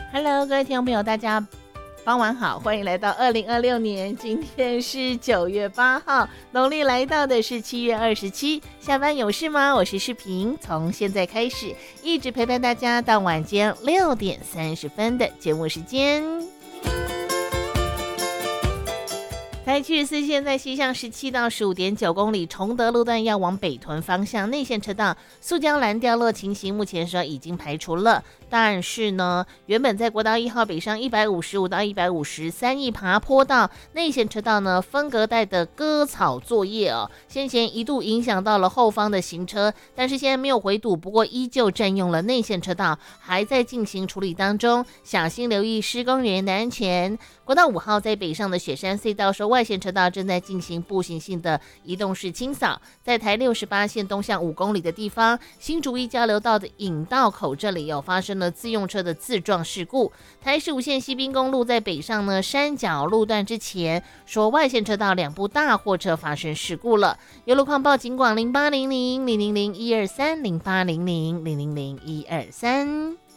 Hello， 各位听众朋友，大家傍晚好，欢迎来到2026年，今天是9月8号，农历来到的是7月27。下班有事吗？我是世平，从现在开始一直陪伴大家到晚间6点30分的节目时间。台74线在西向17到15.9公里，崇德路段要往北屯方向内线车道塑胶栏掉落情形，目前说已经排除了。但是呢，原本在国道1号北上155到153亿爬坡道内线车道呢，分隔带的割草作业先前一度影响到了后方的行车，但是现在没有回堵，不过依旧占用了内线车道，还在进行处理当中，小心留意施工人员的安全。国道5号在北上的雪山隧道说外线车道正在进行步行性的移动式清扫，在台68线东向5公里的地方，新竹一交流道的引道口这里有发生了自用车的自撞事故。台15线西滨公路在北上呢山脚路段之前，说外线车道2部大货车发生事故了，有路况报警广08000001230800000123。